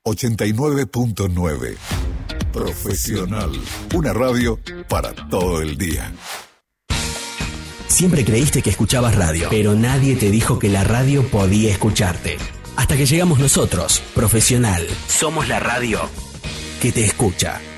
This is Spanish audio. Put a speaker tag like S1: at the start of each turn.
S1: 89.9. Profesional. Una radio para todo el día.
S2: Siempre creíste que escuchabas radio, pero nadie te dijo que la radio podía escucharte. Hasta que llegamos nosotros, Profesional. Somos la radio que te escucha.